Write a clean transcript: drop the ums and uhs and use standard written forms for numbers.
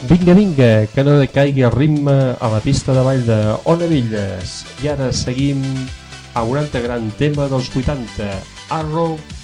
Vinga, vinga, que no decaigui el ritme a la pista de ball de Ona Villas. I ara seguim a un altre gran tema dels 80, Arrow